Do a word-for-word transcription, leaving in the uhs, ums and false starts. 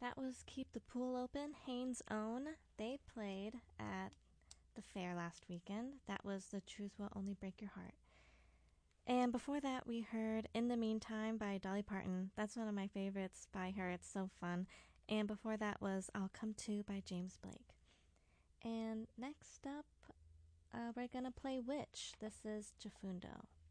That was Keep the Pool Open, Haynes' Own. They played at the fair last weekend. That was The Truth Will Only Break Your Heart. And before that, we heard In the Meantime by Dolly Parton. That's one of my favorites by her. It's so fun. And before that was I'll Come To by James Blake. And next up, uh, we're going to play Witch. This is Jafundo.